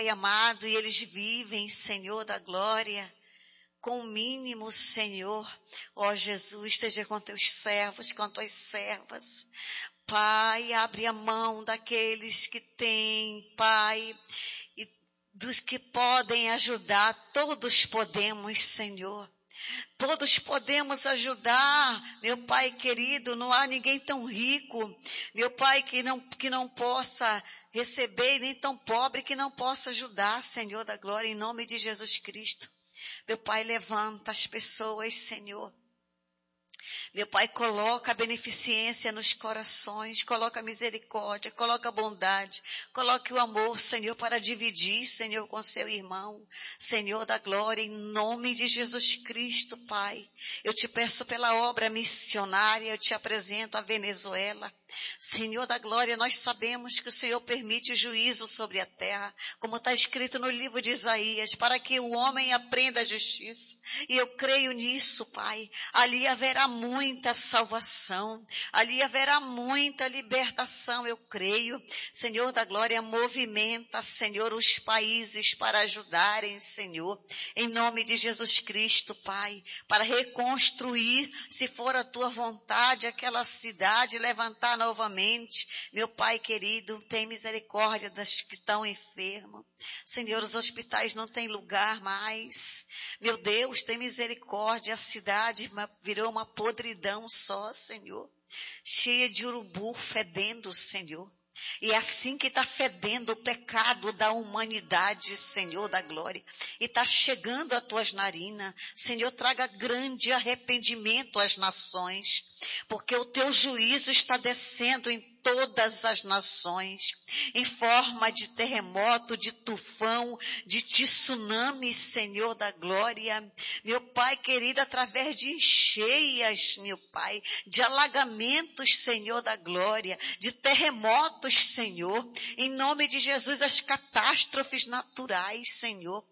Pai amado, e eles vivem, Senhor da glória, com o mínimo, Senhor. Ó Jesus, esteja com teus servos, com tuas servas. Pai, abre a mão daqueles que têm, Pai, e dos que podem ajudar. Todos podemos, Senhor. Todos podemos ajudar, meu Pai querido. Não há ninguém tão rico, meu Pai, que não possa receber, nem tão pobre que não possa ajudar, Senhor da glória, em nome de Jesus Cristo. Meu Pai, levanta as pessoas, Senhor. Meu Pai, coloca a beneficência nos corações, coloca a misericórdia, coloca a bondade, coloque o amor, Senhor, para dividir, Senhor, com seu irmão. Senhor da glória, em nome de Jesus Cristo, Pai. Eu te peço pela obra missionária, eu te apresento a Venezuela. Senhor da glória, nós sabemos que o Senhor permite o juízo sobre a terra, como está escrito no livro de Isaías, para que o homem aprenda a justiça. E eu creio nisso, Pai. Ali haverá muita salvação, ali haverá muita libertação, eu creio. Senhor da glória, movimenta, Senhor, os países para ajudarem, Senhor, em nome de Jesus Cristo, Pai, para reconstruir, se for a tua vontade, aquela cidade, levantar novamente. Meu Pai querido, tem misericórdia das que estão enfermas. Senhor, os hospitais não têm lugar mais. Meu Deus, tem misericórdia. A cidade virou uma podridão só, Senhor. Cheia de urubu fedendo, Senhor. E é assim que está fedendo o pecado da humanidade, Senhor da glória. E está chegando às tuas narinas. Senhor, traga grande arrependimento às nações. Porque o teu juízo está descendo em todas as nações. Em forma de terremoto, de tufão, de tsunami, Senhor da glória. Meu Pai querido, através de encheias, meu Pai, de alagamentos, Senhor da glória, de terremotos, Senhor, em nome de Jesus, as catástrofes naturais, Senhor.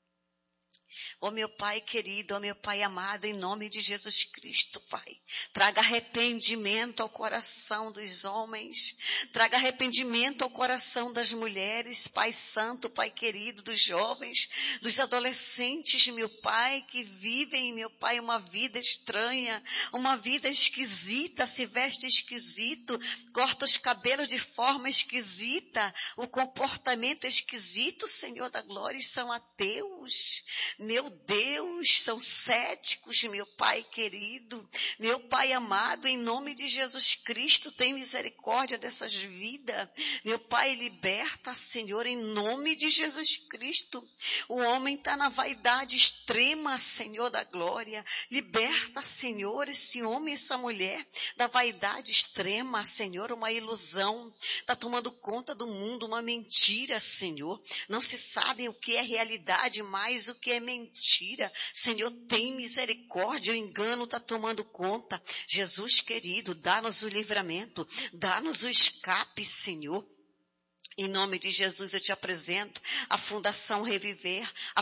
Ó meu Pai querido, ó meu Pai amado, em nome de Jesus Cristo, Pai, traga arrependimento ao coração dos homens, traga arrependimento ao coração das mulheres, Pai santo, Pai querido, dos jovens, dos adolescentes, meu Pai, que vivem, meu Pai, uma vida estranha, uma vida esquisita, se veste esquisito, corta os cabelos de forma esquisita, o comportamento esquisito, Senhor da glória, e são ateus. Meu Deus, são céticos, meu Pai querido, meu Pai amado, em nome de Jesus Cristo, tem misericórdia dessas vidas. Meu Pai, liberta, Senhor, em nome de Jesus Cristo. O homem está na vaidade extrema, Senhor da glória. Liberta, Senhor, esse homem e essa mulher da vaidade extrema, Senhor, uma ilusão. Está tomando conta do mundo, uma mentira, Senhor. Não se sabe o que é realidade, mais o que é mentira. Senhor, tem misericórdia, o engano está tomando conta. Jesus querido, dá-nos o livramento, dá-nos o escape, Senhor. Em nome de Jesus eu te apresento a Fundação Reviver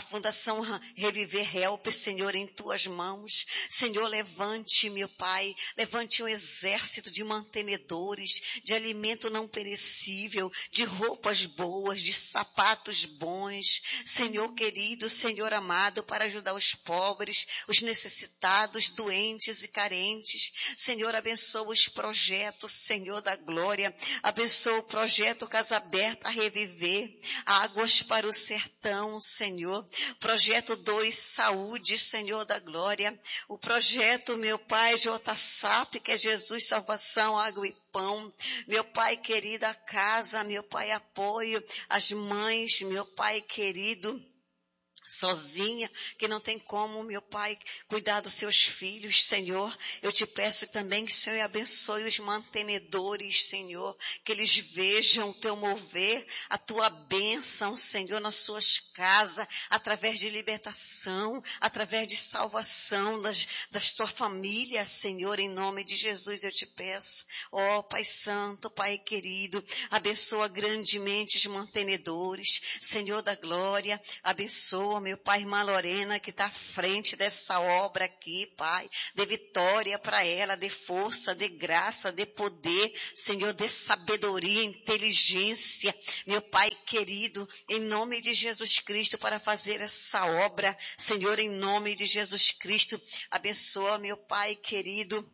Help, Senhor, em tuas mãos. Senhor, levante, meu Pai, levante um exército de mantenedores, de alimento não perecível, de roupas boas, de sapatos bons. Senhor querido, Senhor amado, para ajudar os pobres, os necessitados, doentes e carentes. Senhor, abençoa os projetos, Senhor da glória. Abençoa o projeto Casa Aberta a Reviver, Águas para o Sertão, Senhor. Projeto 2, Saúde, Senhor da glória. O projeto, meu Pai, JSAP, que é Jesus, Salvação, Água e Pão. Meu Pai querido, a casa, meu Pai, apoio, as mães, meu Pai querido, sozinha, que não tem como, meu Pai, cuidar dos seus filhos, Senhor. Eu te peço também que o Senhor abençoe os mantenedores, Senhor, que eles vejam o teu mover, a tua bênção, Senhor, nas suas casas, através de libertação, através de salvação das tuas famílias, Senhor, em nome de Jesus eu te peço. Ó Pai Santo, Pai querido, abençoa grandemente os mantenedores, Senhor da glória, abençoa, Senhor, meu Pai, irmã Lorena, que está à frente dessa obra aqui, Pai. Dê vitória para ela, dê força, dê graça, dê poder, Senhor, dê sabedoria, inteligência, meu Pai querido, em nome de Jesus Cristo, para fazer essa obra, Senhor, em nome de Jesus Cristo, abençoa, meu Pai querido,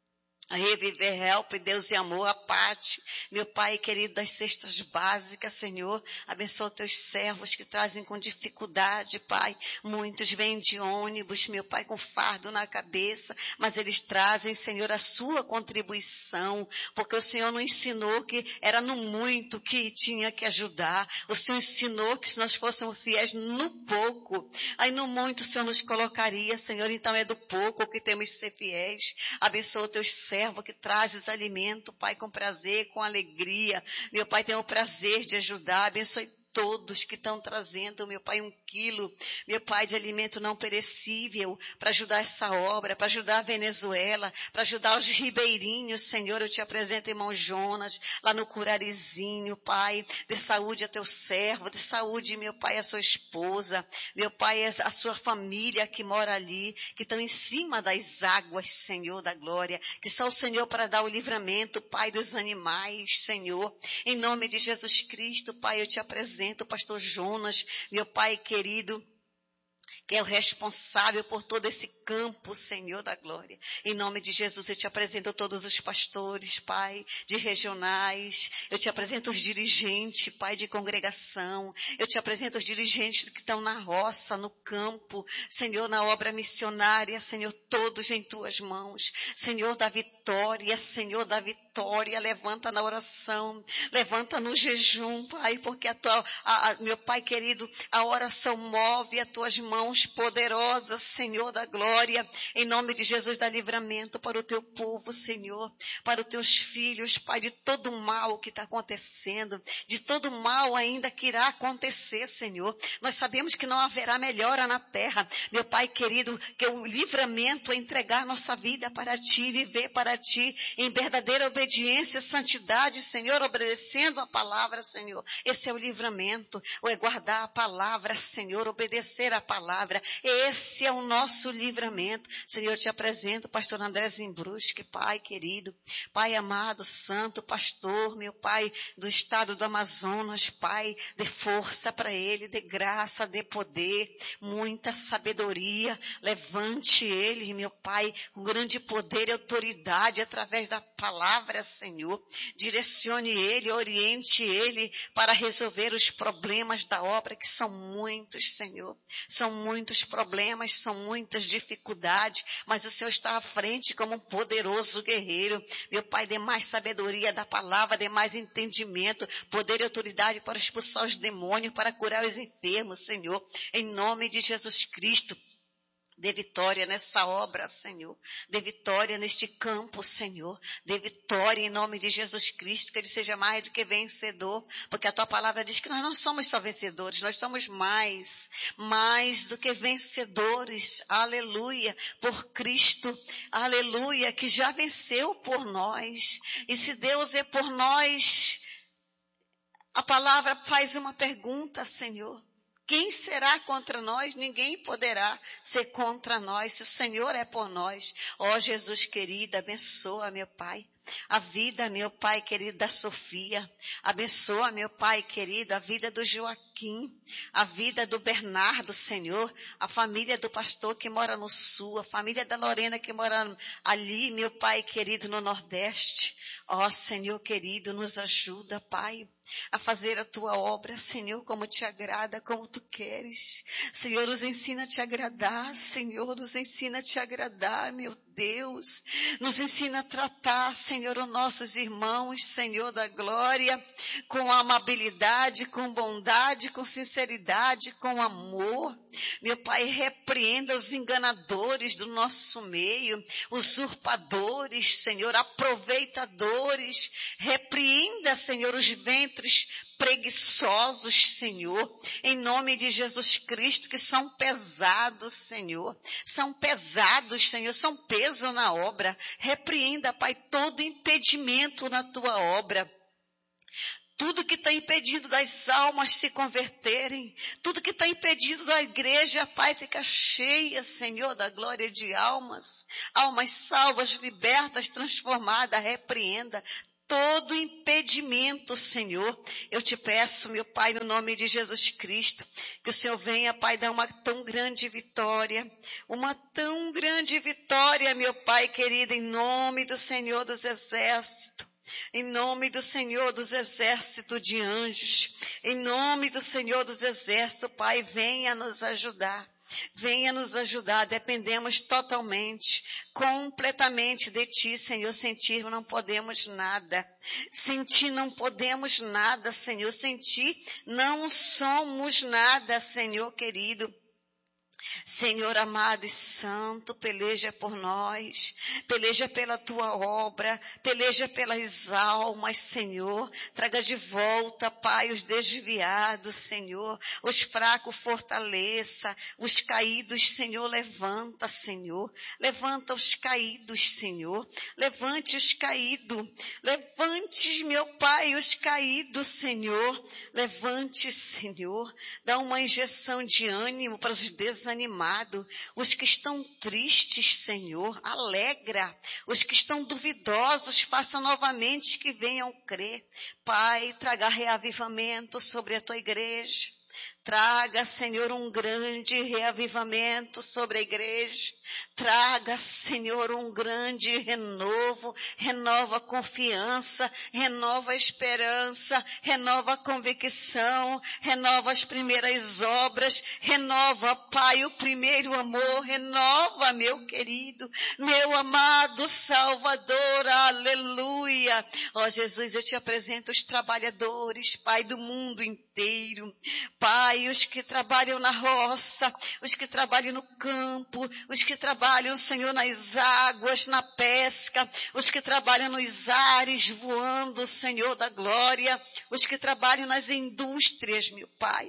a Reviver Help, Deus e Amor, a parte, meu Pai querido, das cestas básicas, Senhor, abençoa teus servos que trazem com dificuldade, Pai, muitos vêm de ônibus, meu Pai, com fardo na cabeça, mas eles trazem, Senhor, a sua contribuição, porque o Senhor não ensinou que era no muito que tinha que ajudar, o Senhor ensinou que se nós fôssemos fiéis no pouco, aí no muito o Senhor nos colocaria, Senhor, então é do pouco que temos que ser fiéis, abençoa teus servos, que traz os alimentos, Pai, com prazer, com alegria. Meu Pai, tem o prazer de ajudar. Abençoe todos que estão trazendo, meu Pai, 1 quilo, meu Pai, de alimento não perecível, para ajudar essa obra, para ajudar a Venezuela, para ajudar os ribeirinhos, Senhor, eu te apresento, irmão Jonas, lá no Curarizinho, Pai, de saúde a teu servo, de saúde, meu Pai, a sua esposa, meu Pai, a sua família que mora ali, que estão em cima das águas, Senhor, da glória, que só o Senhor para dar o livramento, Pai, dos animais, Senhor, em nome de Jesus Cristo, Pai, eu te apresento, o pastor Jonas, meu Pai querido, que é o responsável por todo esse campo, Senhor da glória. Em nome de Jesus, eu te apresento todos os pastores, Pai, de regionais. Eu te apresento os dirigentes, Pai, de congregação. Eu te apresento os dirigentes que estão na roça, no campo. Senhor, na obra missionária, Senhor, todos em tuas mãos. Senhor da vitória, Senhor da vitória. Levanta na oração, levanta no jejum, Pai, porque meu Pai querido, a oração move as tuas mãos poderosas, Senhor da glória, em nome de Jesus, dá livramento para o teu povo, Senhor, para os teus filhos, Pai, de todo o mal que está acontecendo, de todo o mal ainda que irá acontecer, Senhor. Nós sabemos que não haverá melhora na terra, meu Pai querido, que o livramento é entregar nossa vida para Ti, viver para Ti, em verdadeira obediência, santidade, Senhor, obedecendo a palavra, Senhor. Esse é o livramento, ou é guardar a palavra, Senhor, obedecer a palavra. Esse é o nosso livramento. Senhor, eu te apresento o pastor André Zimbrusque, Pai querido, Pai amado, santo, pastor, meu Pai do estado do Amazonas, Pai, dê força para ele, dê graça, dê poder, muita sabedoria, levante ele, meu Pai, com grande poder e autoridade através da palavra, Senhor, direcione ele, oriente ele para resolver os problemas da obra, que são muitos, Senhor, são muitos problemas, são muitas dificuldades, mas o Senhor está à frente como um poderoso guerreiro. Meu Pai, dê mais sabedoria da palavra, dê mais entendimento, poder e autoridade para expulsar os demônios, para curar os enfermos, Senhor, em nome de Jesus Cristo. Dê vitória nessa obra, Senhor. Dê vitória neste campo, Senhor. Dê vitória em nome de Jesus Cristo, que ele seja mais do que vencedor, porque a tua palavra diz que nós não somos só vencedores, nós somos mais do que vencedores, aleluia, por Cristo, aleluia, que já venceu por nós. E se Deus é por nós, a palavra faz uma pergunta, Senhor. Quem será contra nós? Ninguém poderá ser contra nós, se o Senhor é por nós. Ó Jesus querido, abençoa, meu Pai, a vida, meu Pai querido, da Sofia. Abençoa, meu Pai querido, a vida do Joaquim, a vida do Bernardo, Senhor, a família do pastor que mora no sul, a família da Lorena que mora ali, meu Pai querido, no Nordeste. Ó Senhor querido, nos ajuda, Pai, a fazer a tua obra, Senhor, como te agrada, como tu queres. Senhor, nos ensina a te agradar, Senhor, nos ensina a te agradar, meu Deus. Nos ensina a tratar, Senhor, os nossos irmãos, Senhor da glória, com amabilidade, com bondade, com sinceridade, com amor. Meu Pai, repreenda os enganadores do nosso meio, usurpadores, Senhor, aproveitadores. Repreenda, Senhor, os ventres preguiçosos, Senhor, em nome de Jesus Cristo, que são pesados, Senhor, são peso na obra. Repreenda, Pai, todo impedimento na tua obra. Tudo que está impedindo das almas se converterem, tudo que está está impedindo da igreja, Pai, ficar cheia, Senhor, da glória de almas salvas, libertas, transformadas, repreenda todo impedimento, Senhor. Eu te peço, meu Pai, no nome de Jesus Cristo, que o Senhor venha, Pai, dar uma tão grande vitória, meu Pai querido, em nome do Senhor dos Exércitos. Em nome do Senhor dos Exércitos de anjos, em nome do Senhor dos Exércitos, Pai, venha nos ajudar. Venha nos ajudar, dependemos totalmente, completamente de Ti, Senhor. Sem Ti não podemos nada. Sem Ti não podemos nada, Senhor. Sem Ti não somos nada, Senhor querido. Senhor amado e santo, peleja por nós, peleja pela tua obra, peleja pelas almas, Senhor. Traga de volta, Pai, os desviados, Senhor. Os fracos fortaleça, os caídos, Senhor, levanta, Senhor. Levanta os caídos, Senhor. Levante os caídos. Levante, meu Pai, os caídos, Senhor. Levante, Senhor. Dá uma injeção de ânimo para os desanimados. Os que estão tristes, Senhor, alegra. Os que estão duvidosos, faça novamente que venham crer. Pai, traga reavivamento sobre a tua igreja. Traga, Senhor, um grande reavivamento sobre a igreja. Traga, Senhor, um grande renovo. Renova a confiança, renova a esperança, renova a convicção, renova as primeiras obras, renova, Pai, o primeiro amor, renova, meu querido, meu amado Salvador, aleluia. Ó Jesus, eu te apresento os trabalhadores, Pai, do mundo inteiro. Pai, os que trabalham na roça, os que trabalham no campo, os que trabalham, Senhor, nas águas, na pesca, os que trabalham nos ares, voando, Senhor da glória, os que trabalham nas indústrias, meu Pai.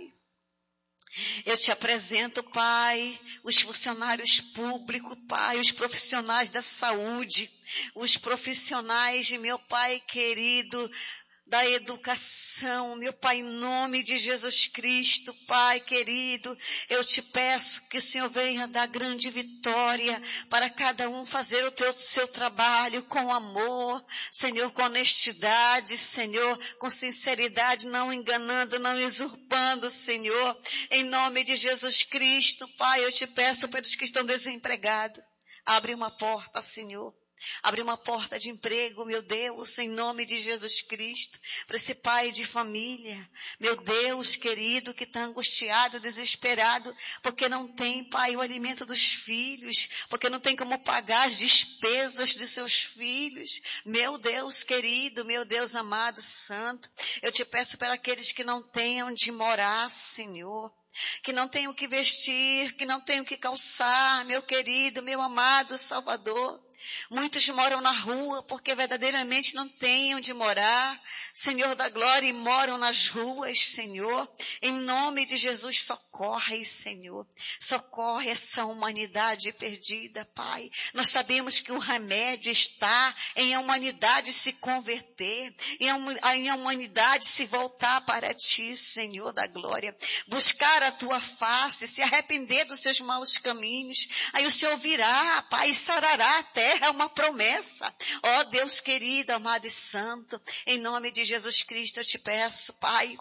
Eu te apresento, Pai, os funcionários públicos, Pai, os profissionais da saúde, os profissionais, meu Pai querido, da educação, meu Pai, em nome de Jesus Cristo, Pai querido, eu te peço que o Senhor venha dar grande vitória para cada um fazer o seu trabalho com amor, Senhor, com honestidade, Senhor, com sinceridade, não enganando, não usurpando, Senhor, em nome de Jesus Cristo, Pai, eu te peço pelos que estão desempregados, abre uma porta, Senhor. Abre uma porta de emprego, meu Deus, em nome de Jesus Cristo, para esse pai de família, meu Deus querido, que está angustiado, desesperado, porque não tem, Pai, o alimento dos filhos, porque não tem como pagar as despesas de seus filhos, meu Deus querido, meu Deus amado, santo, eu te peço para aqueles que não tenham onde morar, Senhor, que não tenham o que vestir, que não tenham o que calçar, meu querido, meu amado Salvador. Muitos moram na rua porque verdadeiramente não têm onde morar. Senhor da glória, e moram nas ruas, Senhor. Em nome de Jesus, socorre, Senhor. Socorre essa humanidade perdida, Pai. Nós sabemos que o remédio está em a humanidade se converter, em a humanidade se voltar para Ti, Senhor da glória. Buscar a Tua face, se arrepender dos seus maus caminhos. Aí o Senhor virá, Pai, e sarará a terra. É uma promessa. Ó Deus querido, amado e santo, em nome de Jesus Cristo eu te peço, Pai,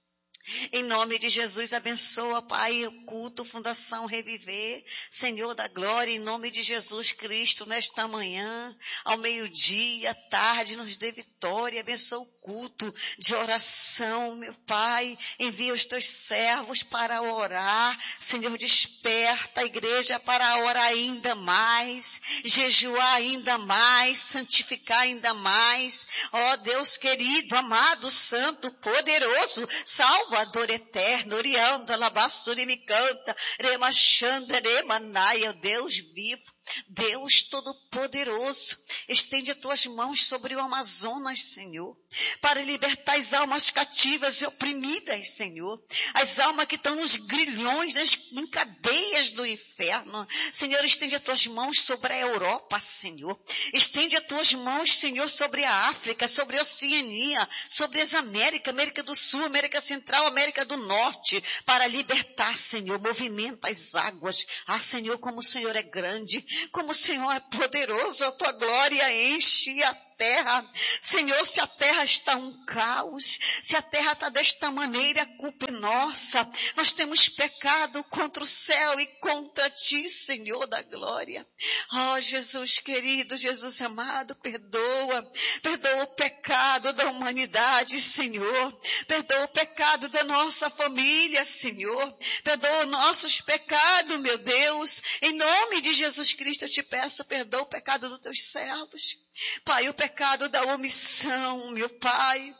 em nome de Jesus, abençoa, Pai, o culto, Fundação Reviver, Senhor da glória, em nome de Jesus Cristo, nesta manhã, ao meio-dia, à tarde, nos dê vitória, abençoa o culto de oração, meu Pai, envia os teus servos para orar, Senhor, desperta a igreja para orar ainda mais, jejuar ainda mais, santificar ainda mais, ó Deus querido, amado, santo, poderoso, salva Salvador eterno, Orianda, Labassuri, me canta, Remachanda, Remanaia, Deus vivo, Deus Todo-Poderoso, estende as tuas mãos sobre o Amazonas, Senhor, para libertar as almas cativas e oprimidas, Senhor. As almas que estão nos grilhões, em cadeias do inferno. Senhor, estende as tuas mãos sobre a Europa, Senhor. Estende as tuas mãos, Senhor, sobre a África, sobre a Oceania, sobre as Américas, América do Sul, América Central, América do Norte, para libertar, Senhor. Movimenta as águas. Ah, Senhor, como o Senhor é grande, como o Senhor é poderoso, a tua glória enche a terra. Senhor, se a terra está um caos, se a terra está desta maneira, a culpa é nossa. Nós temos pecado contra o céu e contra ti, Senhor da glória. Oh, Jesus querido, Jesus amado, perdoa o pecado da humanidade, Senhor. Perdoa o pecado da nossa família, Senhor. Perdoa nossos pecados, meu Deus. Em nome de Jesus Cristo eu te peço, perdoa o pecado dos teus servos. Pai, o pecado da omissão, meu Pai.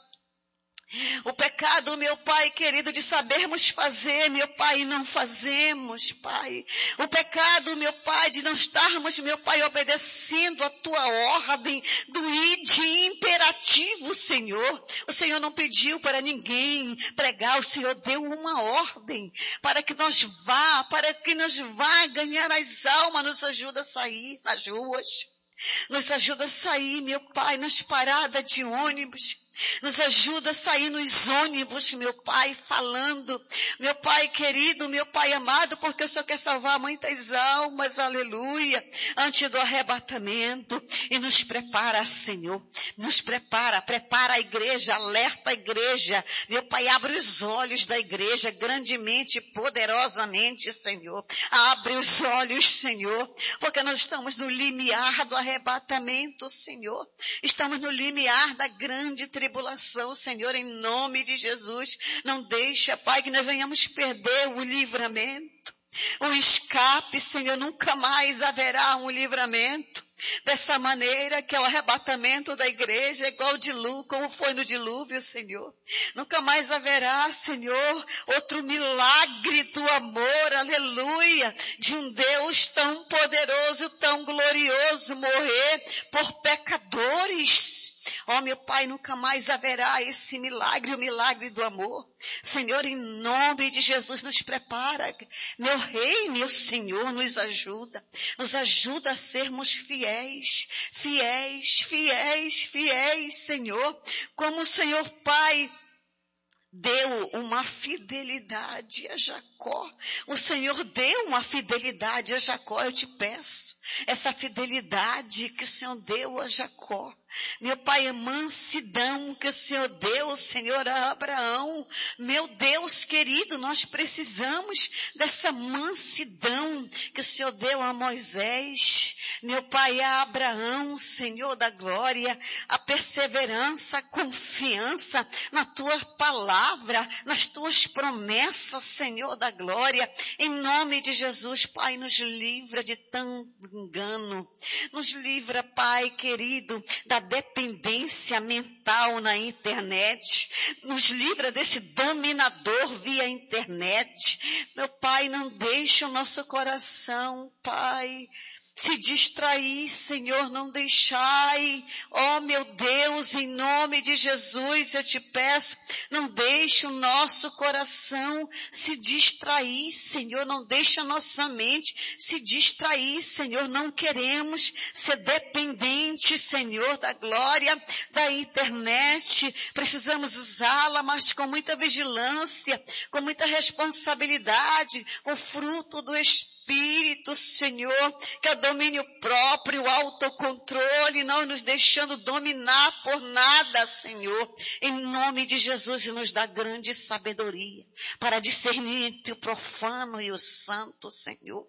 O pecado, meu Pai querido, de sabermos fazer, meu Pai, e não fazemos, Pai. O pecado, meu Pai, de não estarmos, meu Pai, obedecendo a tua ordem do ide imperativo, Senhor. O Senhor não pediu para ninguém pregar, o Senhor deu uma ordem para que nós vá ganhar as almas, nos ajuda a sair nas ruas. Nos ajuda a sair, meu Pai, nas paradas de ônibus. Nos ajuda a sair nos ônibus, meu Pai, falando. Meu Pai querido, meu Pai amado, porque o Senhor quer salvar muitas almas, aleluia, antes do arrebatamento. E nos prepara, Senhor. Nos prepara a igreja, alerta a igreja. Meu Pai, abre os olhos da igreja grandemente, poderosamente, Senhor. Abre os olhos, Senhor, porque nós estamos no limiar do arrebatamento, Senhor. Estamos no limiar da grande tribulação, Senhor, em nome de Jesus. Não deixa, Pai, que nós venhamos perder o livramento, o escape, Senhor. Nunca mais haverá um livramento dessa maneira, que é o arrebatamento da igreja, igual como foi no dilúvio, Senhor. Nunca mais haverá, Senhor, outro milagre do amor, aleluia, de um Deus tão poderoso, tão glorioso, morrer por pecadores. Oh, meu Pai, nunca mais haverá esse milagre, o milagre do amor. Senhor, em nome de Jesus, nos prepara. Meu Rei, meu Senhor, nos ajuda a sermos fiéis, Senhor. Como o Senhor Pai deu uma fidelidade a Jacó. O Senhor deu uma fidelidade a Jacó, eu te peço. Essa fidelidade que o Senhor deu a Jacó. Meu Pai, é mansidão que o Senhor deu, Senhor, a Abraão. Meu Deus querido, nós precisamos dessa mansidão que o Senhor deu a Moisés. Meu Pai, a Abraão, Senhor da glória, a perseverança, a confiança na tua palavra, nas tuas promessas, Senhor da glória. Em nome de Jesus, Pai, nos livra de tanto engano. Nos livra, Pai querido, da dependência mental na internet. Nos livra desse dominador via internet. Meu Pai, não deixa o nosso coração, Pai, se distrair, Senhor, não deixai. Oh, meu Deus, em nome de Jesus, eu te peço, não deixe o nosso coração se distrair, Senhor, não deixe a nossa mente se distrair, Senhor. Não queremos ser dependentes, Senhor, da glória da internet. Precisamos usá-la, mas com muita vigilância, com muita responsabilidade, com fruto do Espírito, Senhor, que é o domínio próprio, o autocontrole, não nos deixando dominar por nada, Senhor. Em nome de Jesus, e nos dá grande sabedoria para discernir entre o profano e o santo, Senhor.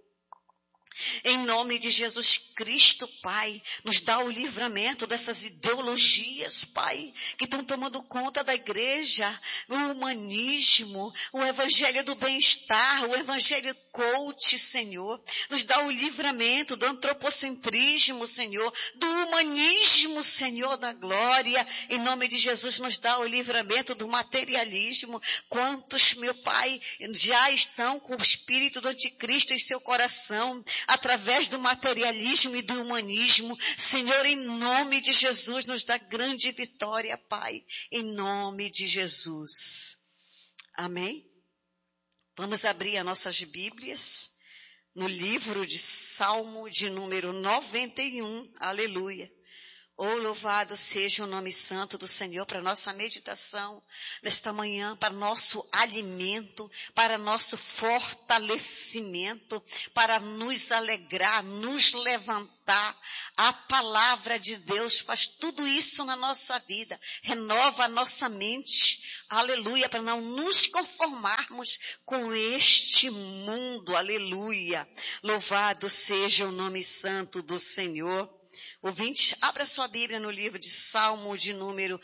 Em nome de Jesus Cristo, Pai, nos dá o livramento dessas ideologias, Pai, que estão tomando conta da igreja, o humanismo, o evangelho do bem-estar, o evangelho coach, Senhor. Nos dá o livramento do antropocentrismo, Senhor, do humanismo, Senhor da glória. Em nome de Jesus, nos dá o livramento do materialismo. Quantos, meu Pai, já estão com o espírito do anticristo em seu coração, através do materialismo e do humanismo. Senhor, em nome de Jesus, nos dá grande vitória, Pai, em nome de Jesus. Amém? Vamos abrir as nossas Bíblias no livro de Salmo de número 91. Aleluia. Oh, louvado seja o nome santo do Senhor para nossa meditação nesta manhã, para nosso alimento, para nosso fortalecimento, para nos alegrar, nos levantar. A palavra de Deus faz tudo isso na nossa vida, renova a nossa mente, aleluia, para não nos conformarmos com este mundo, aleluia. Louvado seja o nome santo do Senhor. Ouvintes, abra sua Bíblia no livro de Salmo de número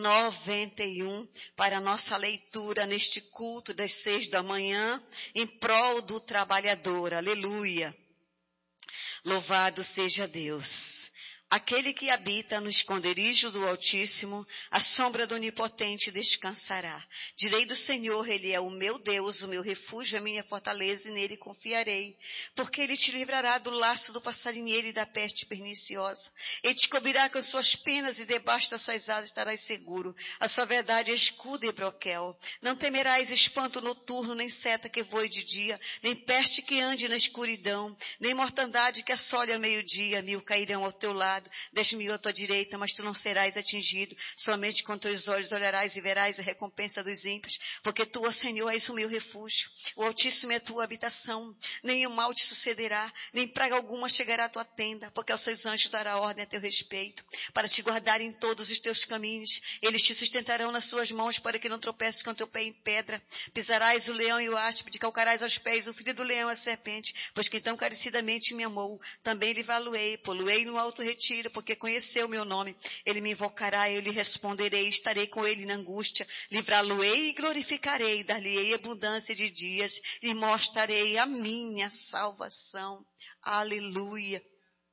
91 para a nossa leitura neste culto das 6 da manhã em prol do trabalhador. Aleluia. Louvado seja Deus. Aquele que habita no esconderijo do Altíssimo, a sombra do Onipotente descansará. Direi do Senhor, Ele é o meu Deus, o meu refúgio, a minha fortaleza, e nele confiarei. Porque Ele te livrará do laço do passarinheiro e da peste perniciosa. Ele te cobrirá com suas penas e debaixo das suas asas estarás seguro. A sua verdade é escudo e broquel. Não temerás espanto noturno, nem seta que voe de dia, nem peste que ande na escuridão, nem mortandade que assole ao meio-dia. 1000 cairão ao teu lado, 10.000 à tua direita, mas tu não serás atingido. Somente com teus olhos olharás e verás a recompensa dos ímpios, porque tu, ó Senhor, és o meu refúgio. O Altíssimo é a tua habitação. Nenhum mal te sucederá, nem praga alguma chegará à tua tenda, porque aos seus anjos dará ordem a teu respeito, para te guardar em todos os teus caminhos. Eles te sustentarão nas suas mãos, para que não tropeces com teu pé em pedra. Pisarás o leão e o áspide, calcarás aos pés o filho do leão e a serpente, pois que tão encarecidamente me amou, também lhe valoei, poluei no alto retiro, porque conheceu o meu nome. Ele me invocará, eu lhe responderei, estarei com ele na angústia, livrá-lo-ei e glorificarei, dar-lhe-ei abundância de dias e mostrarei a minha salvação. Aleluia.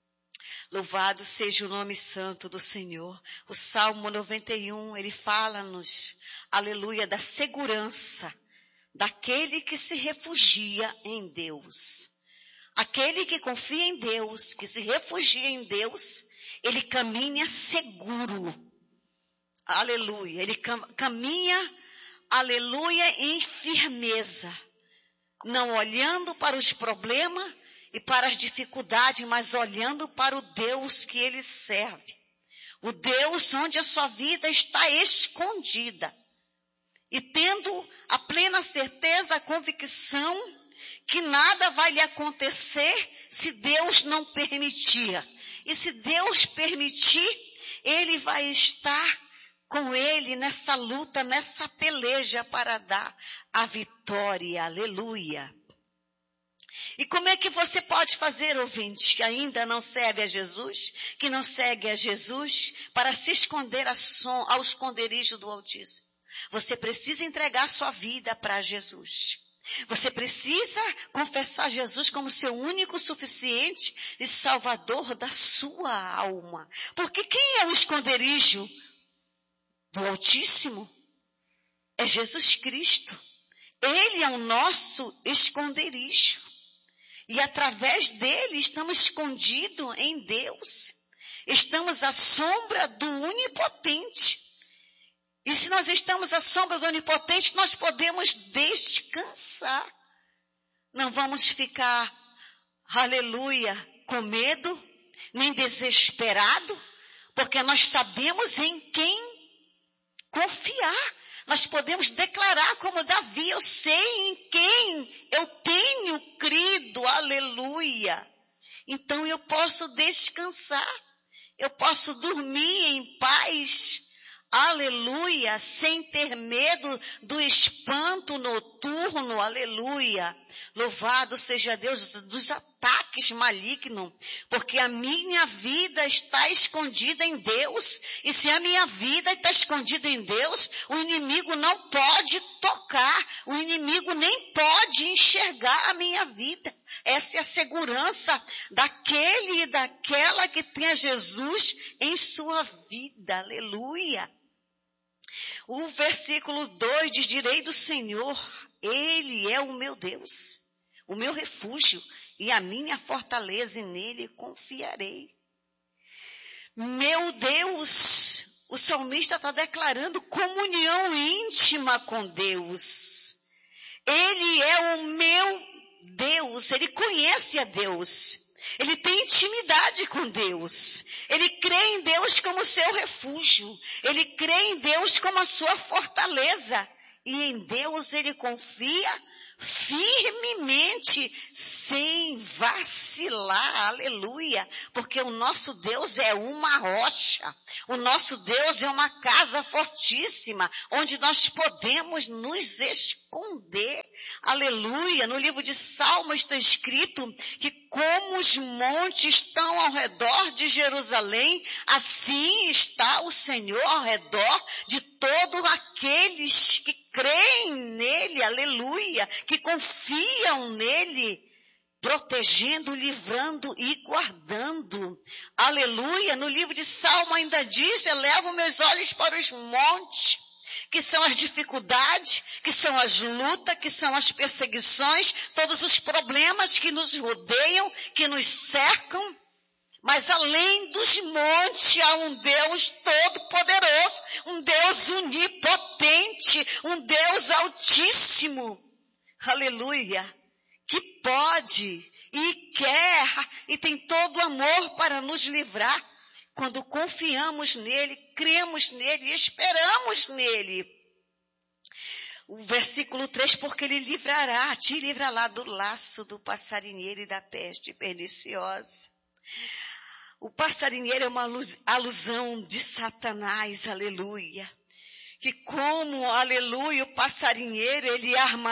Louvado seja o nome santo do Senhor. O Salmo 91, ele fala-nos, aleluia, da segurança daquele que se refugia em Deus. Aquele que confia em Deus, que se refugia em Deus, ele caminha seguro. Aleluia. Ele caminha, aleluia, em firmeza. Não olhando para os problemas e para as dificuldades, mas olhando para o Deus que ele serve. O Deus onde a sua vida está escondida. E tendo a plena certeza, a convicção que nada vai lhe acontecer se Deus não permitir. E se Deus permitir, Ele vai estar com ele nessa luta, nessa peleja para dar a vitória. Aleluia. E como é que você pode fazer, ouvinte, que ainda não serve a Jesus, que não segue a Jesus, para se esconder ao esconderijo do Altíssimo? Você precisa entregar sua vida para Jesus. Você precisa confessar Jesus como seu único, suficiente e salvador da sua alma. Porque quem é o esconderijo do Altíssimo? É Jesus Cristo. Ele é o nosso esconderijo. E através dele estamos escondidos em Deus. Estamos à sombra do Onipotente. E se nós estamos à sombra do Onipotente, nós podemos descansar. Não vamos ficar, aleluia, com medo, nem desesperado, porque nós sabemos em quem confiar. Nós podemos declarar como Davi, eu sei em quem eu tenho crido, aleluia. Então eu posso descansar, eu posso dormir em paz, aleluia, sem ter medo do espanto noturno, aleluia. Louvado seja Deus dos ataques malignos, porque a minha vida está escondida em Deus, e se a minha vida está escondida em Deus, o inimigo não pode tocar, o inimigo nem pode enxergar a minha vida. Essa é a segurança daquele e daquela que tem a Jesus em sua vida, aleluia. O versículo 2 diz, direi do Senhor, Ele é o meu Deus, o meu refúgio, e a minha fortaleza, e nele confiarei. Meu Deus, o salmista está declarando comunhão íntima com Deus. Ele é o meu Deus, ele conhece a Deus. Ele tem intimidade com Deus. Ele crê em Deus como seu refúgio. Ele crê em Deus como a sua fortaleza. E em Deus ele confia firmemente, sem vacilar, aleluia, porque o nosso Deus é uma rocha, o nosso Deus é uma casa fortíssima, onde nós podemos nos esconder, aleluia. No livro de Salmos está escrito que como os montes estão ao redor de Jerusalém, assim está o Senhor ao redor de todos aqueles que creem nele, aleluia, que confiam nele, protegendo, livrando e guardando, aleluia. No livro de Salmo ainda diz: elevo meus olhos para os montes, que são as dificuldades, que são as lutas, que são as perseguições, todos os problemas que nos rodeiam, que nos cercam. Mas além dos montes há um Deus todo-poderoso, um Deus onipotente, um Deus altíssimo, aleluia, que pode e quer e tem todo amor para nos livrar quando confiamos nele, cremos nele e esperamos nele. O versículo 3, porque ele te livrará do laço do passarinheiro e da peste perniciosa. O passarinheiro é uma alusão de Satanás, aleluia. Que como, aleluia, o passarinheiro, ele arma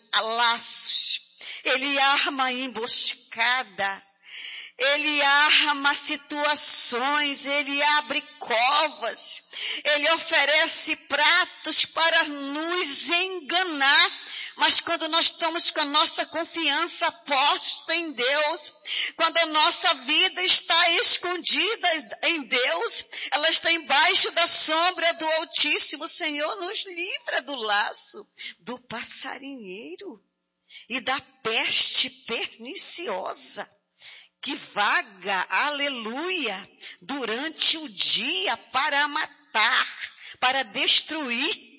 laços, ele arma emboscada, ele arma situações, ele abre covas, ele oferece pratos para nos enganar. Mas quando nós estamos com a nossa confiança posta em Deus, quando a nossa vida está escondida em Deus, ela está embaixo da sombra do Altíssimo, o Senhor nos livra do laço do passarinheiro e da peste perniciosa que vaga, aleluia, durante o dia para matar, para destruir.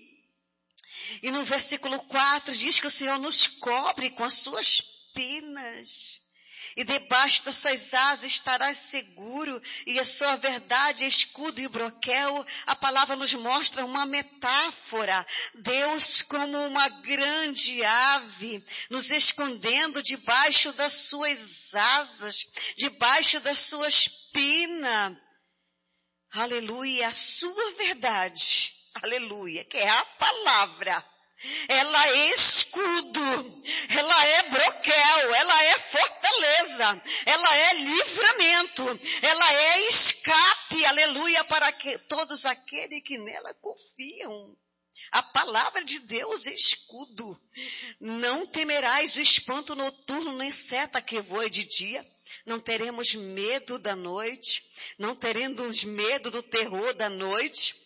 E no versículo 4 diz que o Senhor nos cobre com as suas penas. E debaixo das suas asas estarás seguro. E a sua verdade, escudo e broquel. A palavra nos mostra uma metáfora. Deus como uma grande ave, nos escondendo debaixo das suas asas, debaixo das suas penas. Aleluia, a sua verdade. Aleluia, que é a palavra, ela é escudo, ela é broquel, ela é fortaleza, ela é livramento, ela é escape, aleluia, para todos aqueles que nela confiam. A palavra de Deus é escudo. Não temerás o espanto noturno, nem seta que voe de dia. Não teremos medo da noite, não teremos medo do terror da noite,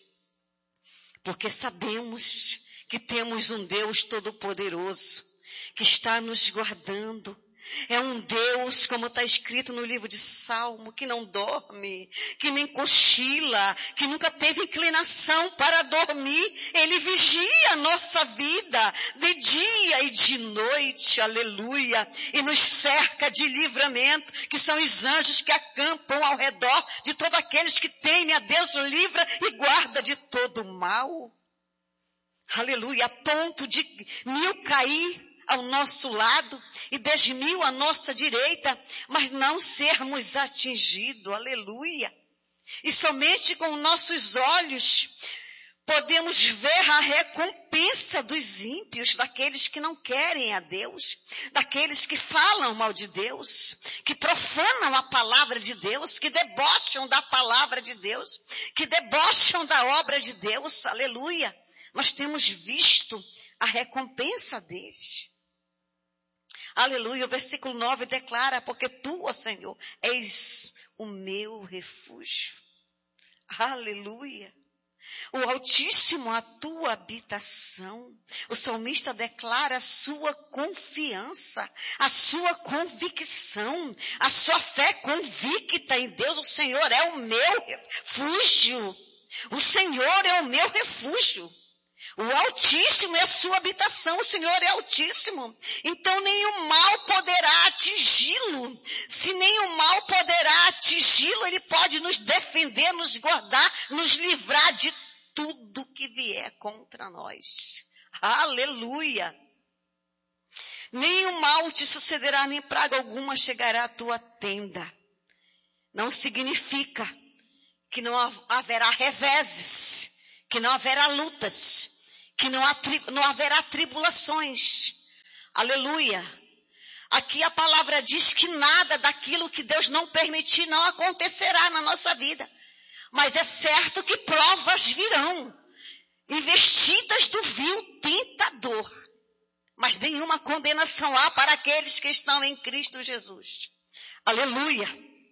porque sabemos que temos um Deus todo-poderoso, que está nos guardando. É um Deus, como está escrito no livro de Salmo, que não dorme, que nem cochila, que nunca teve inclinação para dormir. Ele vigia a nossa vida de dia e de noite, aleluia, e nos cerca de livramento, que são os anjos que acampam ao redor de todos aqueles que temem a Deus, livra e guarda de todo mal. Aleluia, a ponto de 1000 cair ao nosso lado e 10.000 à nossa direita, mas não sermos atingidos, aleluia. E somente com nossos olhos podemos ver a recompensa dos ímpios, daqueles que não querem a Deus, daqueles que falam mal de Deus, que profanam a palavra de Deus, que debocham da palavra de Deus, que debocham da obra de Deus, aleluia. Nós temos visto a recompensa deles. Aleluia, o versículo 9 declara, porque tu, ó Senhor, és o meu refúgio. Aleluia. O Altíssimo a tua habitação. O salmista declara a sua confiança, a sua convicção, a sua fé convicta em Deus. O Senhor é o meu refúgio. O Senhor é o meu refúgio. O Altíssimo é a sua habitação. O Senhor é Altíssimo. Então nenhum mal poderá atingi-lo. Se nenhum mal poderá atingi-lo, ele pode nos defender, nos guardar, nos livrar de tudo que vier contra nós. Aleluia! Nenhum mal te sucederá, nem praga alguma chegará à tua tenda. Não significa que não haverá reveses, que não haverá lutas, que não haverá tribulações. Aleluia! Aqui a palavra diz que nada daquilo que Deus não permitir não acontecerá na nossa vida. Mas é certo que provas virão, investidas do vil tentador. Mas nenhuma condenação há para aqueles que estão em Cristo Jesus. Aleluia!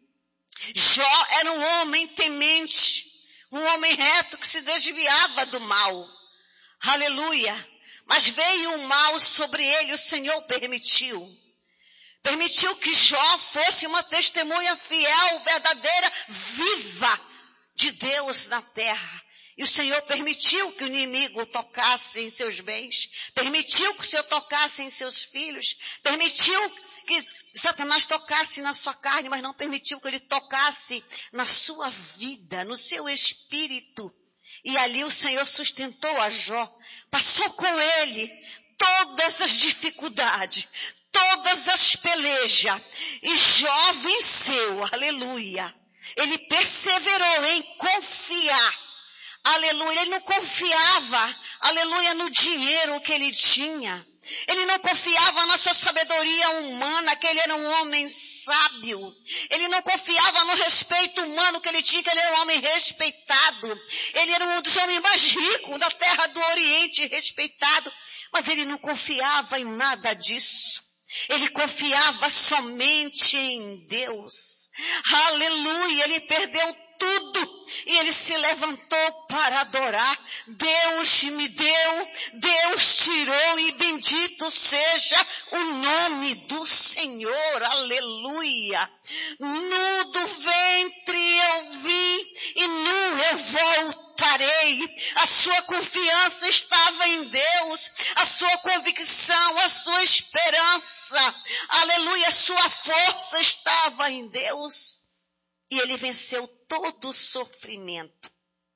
Jó era um homem temente, um homem reto que se desviava do mal. Aleluia! Mas veio um mal sobre ele, o Senhor permitiu. Permitiu que Jó fosse uma testemunha fiel, verdadeira, viva de Deus na terra. E o Senhor permitiu que o inimigo tocasse em seus bens, permitiu que o Senhor tocasse em seus filhos, permitiu que Satanás tocasse na sua carne, mas não permitiu que ele tocasse na sua vida, no seu espírito. E ali o Senhor sustentou a Jó, passou com ele todas as dificuldades, todas as pelejas, e Jó venceu, aleluia. Ele perseverou em confiar, aleluia. Ele não confiava, aleluia, no dinheiro que ele tinha. Ele não confiava na sua sabedoria humana, que ele era um homem sábio. Ele não confiava no respeito humano que ele tinha, que ele era um homem respeitado. Ele era um dos homens mais ricos da terra do Oriente, respeitado. Mas ele não confiava em nada disso. Ele confiava somente em Deus. Aleluia, ele perdeu tudo e ele se levantou para adorar. Deus me deu, Deus tirou e bendito seja o nome do Senhor. Aleluia. Nu do ventre eu vim e nu eu voltarei. A sua confiança estava em Deus, a sua convicção, a sua esperança, aleluia, a sua força estava em Deus. E ele venceu todo o sofrimento.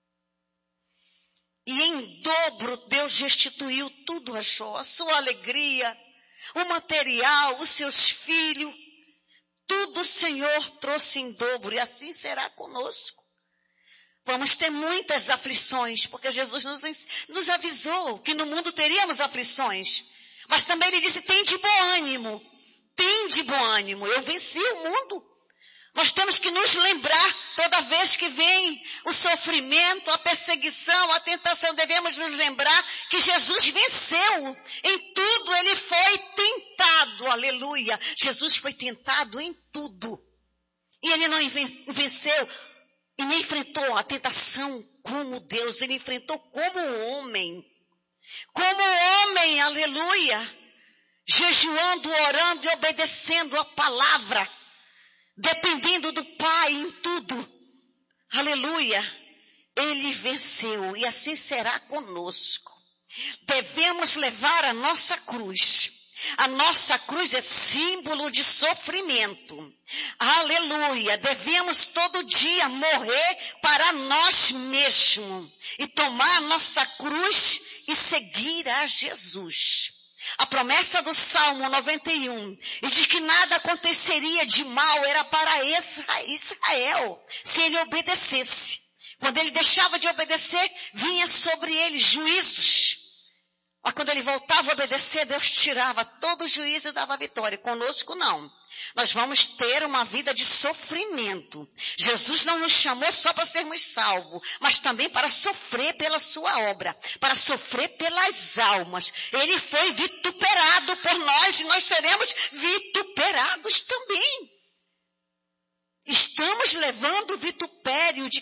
E em dobro Deus restituiu tudo a Jó, a sua alegria, o material, os seus filhos. Tudo o Senhor trouxe em dobro e assim será conosco. Vamos ter muitas aflições, porque Jesus nos avisou que no mundo teríamos aflições. Mas também ele disse, tem de bom ânimo, eu venci o mundo. Nós temos que nos lembrar, toda vez que vem o sofrimento, a perseguição, a tentação, devemos nos lembrar que Jesus venceu. Em tudo ele foi tentado, aleluia. Jesus foi tentado em tudo. E ele não venceu e nem enfrentou a tentação como Deus, ele enfrentou como homem. Como homem, aleluia. Jejuando, orando e obedecendo a palavra. Dependendo do Pai em tudo. Aleluia. Ele venceu e assim será conosco. Devemos levar a nossa cruz. A nossa cruz é símbolo de sofrimento. Aleluia. Devemos todo dia morrer para nós mesmos. E tomar a nossa cruz e seguir a Jesus. A promessa do Salmo 91, e de que nada aconteceria de mal, era para Israel, se ele obedecesse. Quando ele deixava de obedecer, vinha sobre ele juízos. Mas quando ele voltava a obedecer, Deus tirava todo o juízo e dava vitória. Conosco não. Nós vamos ter uma vida de sofrimento. Jesus não nos chamou só para sermos salvos, mas também para sofrer pela sua obra, para sofrer pelas almas. Ele foi vituperado por nós e nós seremos vituperados também. Estamos levando o vitupério de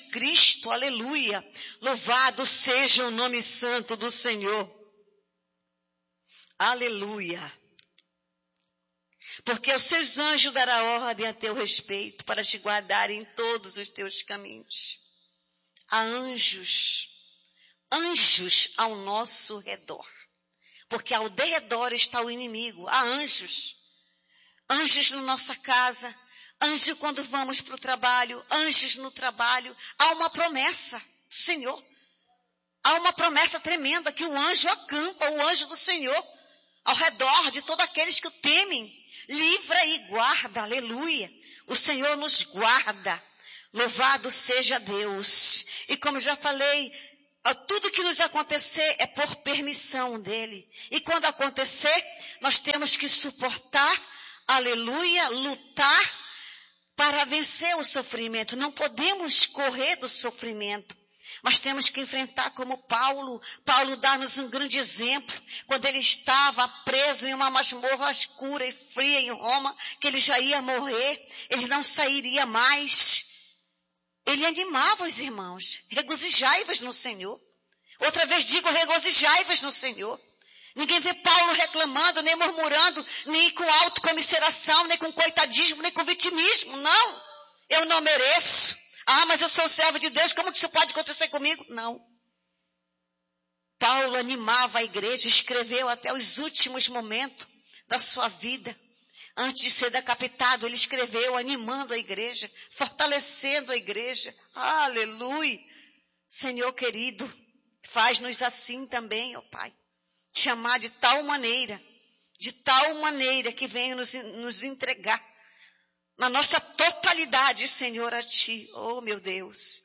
Cristo, aleluia. Louvado seja o nome santo do Senhor. Aleluia. Porque os seus anjos dará ordem a teu respeito para te guardar em todos os teus caminhos. Há anjos ao nosso redor. Porque ao derredor está o inimigo. Há anjos na nossa casa, anjos quando vamos para o trabalho, anjos no trabalho. Há uma promessa do Senhor. Há uma promessa tremenda que o anjo acampa, o anjo do Senhor, ao redor de todos aqueles que o temem. Livra e guarda, aleluia. O Senhor nos guarda. Louvado seja Deus. E como já falei, tudo que nos acontecer é por permissão dele. E quando acontecer, nós temos que suportar, aleluia, lutar para vencer o sofrimento. Não podemos correr do sofrimento, mas temos que enfrentar como Paulo. Paulo dá-nos um grande exemplo. Quando ele estava preso em uma masmorra escura e fria em Roma, que ele já ia morrer, ele não sairia mais. Ele animava os irmãos. Regozijai-vos no Senhor. Outra vez digo, regozijai-vos no Senhor. Ninguém vê Paulo reclamando, nem murmurando, nem com autocomiseração, nem com coitadismo, nem com vitimismo. Não, eu não mereço. Ah, mas eu sou servo de Deus, como que isso pode acontecer comigo? Não. Paulo animava a igreja, escreveu até os últimos momentos da sua vida. Antes de ser decapitado, ele escreveu animando a igreja, fortalecendo a igreja. Aleluia. Senhor querido, faz-nos assim também, ó Pai. Te amar de tal maneira que venha nos entregar na nossa totalidade, Senhor, a Ti. Oh, meu Deus.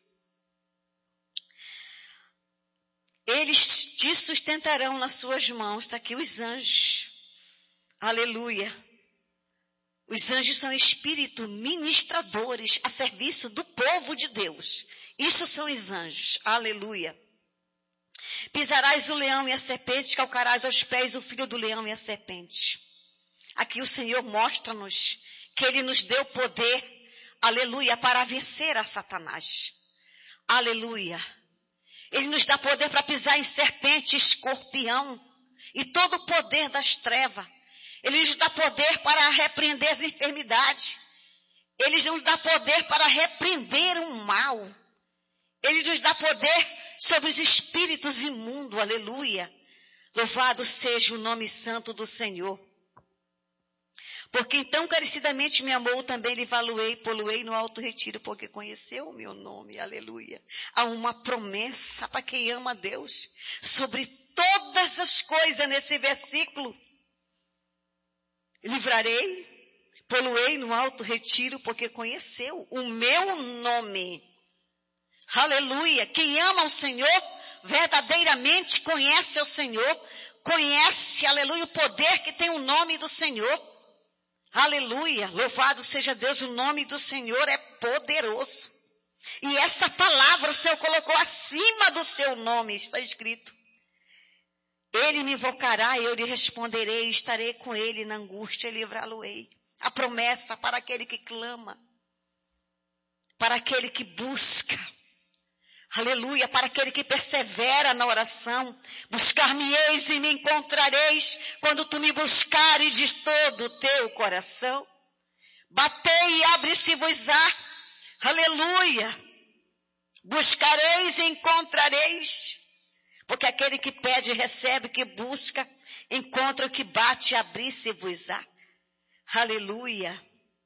Eles te sustentarão nas suas mãos. Está aqui os anjos. Aleluia. Os anjos são espíritos ministradores a serviço do povo de Deus. Isso são os anjos. Aleluia. Pisarás o leão e a serpente, calcarás aos pés o filho do leão e a serpente. Aqui o Senhor mostra-nos que Ele nos deu poder, aleluia, para vencer a Satanás. Aleluia. Ele nos dá poder para pisar em serpente, escorpião e todo o poder das trevas. Ele nos dá poder para repreender as enfermidades. Ele nos dá poder para repreender o mal. Ele nos dá poder sobre os espíritos imundos, aleluia. Louvado seja o nome santo do Senhor. Porque então carecidamente me amou, também lhe valuei, poluei no alto retiro, porque conheceu o meu nome, aleluia. Há uma promessa para quem ama a Deus, sobre todas as coisas nesse versículo. Livrarei, poluei no alto retiro, porque conheceu o meu nome. Aleluia. Quem ama o Senhor, verdadeiramente conhece o Senhor, conhece, aleluia, o poder que tem o nome do Senhor. Aleluia. Louvado seja Deus, o nome do Senhor é poderoso. E essa palavra o Senhor colocou acima do seu nome, está escrito. Ele me invocará, eu lhe responderei, estarei com ele na angústia e livrá-lo-ei. A promessa para aquele que clama, para aquele que busca. Aleluia, para aquele que persevera na oração. Buscar-me-eis e me encontrareis quando tu me buscares de todo o teu coração. Batei e abre-se-vos-á. Aleluia. Buscareis e encontrareis. Porque aquele que pede, recebe, que busca, encontra, o que bate, abrir-se-vos-á. Aleluia.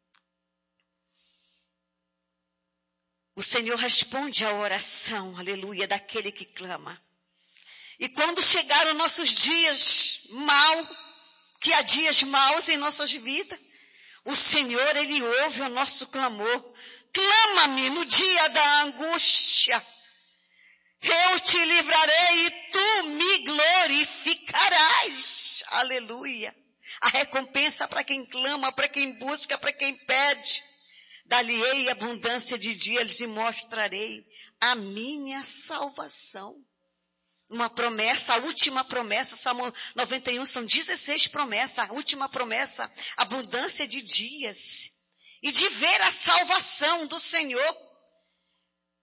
O Senhor responde à oração, aleluia, daquele que clama. E quando chegaram nossos dias maus, que há dias maus em nossas vidas, o Senhor, Ele ouve o nosso clamor. Clama-me no dia da angústia. Eu te livrarei e tu me glorificarás. Aleluia. A recompensa para quem clama, para quem busca, para quem pede. Dar-lhe-ei abundância de dias, lhes mostrarei a minha salvação. Uma promessa, a última promessa, Salmo 91, são 16 promessas. A última promessa, abundância de dias. E de ver a salvação do Senhor.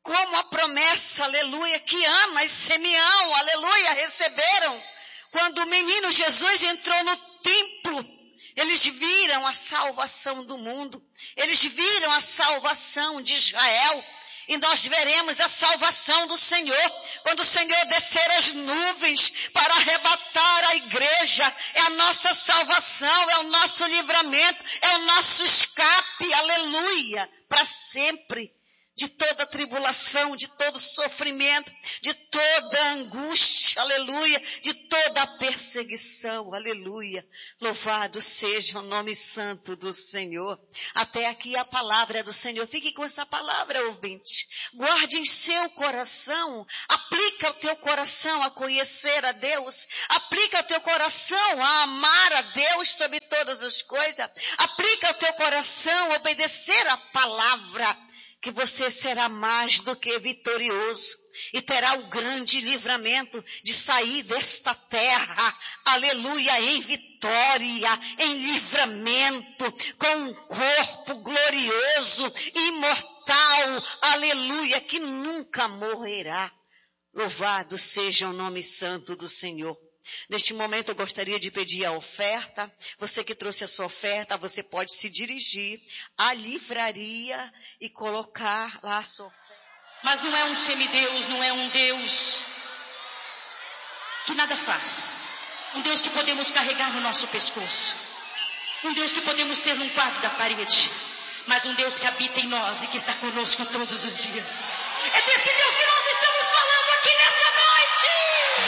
como a promessa, aleluia, que Ana e Simeão, aleluia, receberam. Quando o menino Jesus entrou no templo, eles viram a salvação do mundo. Eles viram a salvação de Israel. E nós veremos a salvação do Senhor, quando o Senhor descer as nuvens para arrebatar a igreja. É a nossa salvação, é o nosso livramento, é o nosso escape, aleluia, para sempre. De toda tribulação, de todo sofrimento, de toda angústia, aleluia, de toda perseguição, aleluia. Louvado seja o nome santo do Senhor. Até aqui a palavra do Senhor. Fique com essa palavra, ouvinte. Guarde em seu coração, aplica o teu coração a conhecer a Deus, aplica o teu coração a amar a Deus sobre todas as coisas, aplica o teu coração a obedecer a palavra, que você será mais do que vitorioso e terá o grande livramento de sair desta terra, aleluia, em vitória, em livramento, com um corpo glorioso, imortal, aleluia, que nunca morrerá. Louvado seja o nome santo do Senhor. Neste momento eu gostaria de pedir a oferta. Você que trouxe a sua oferta, você pode se dirigir à livraria e colocar lá a sua oferta. Mas não é um semideus, não é um Deus que nada faz. Um Deus que podemos carregar no nosso pescoço. Um Deus que podemos ter num quadro da parede. Mas um Deus que habita em nós e que está conosco todos os dias. É desse Deus que nós estamos falando aqui nesta noite.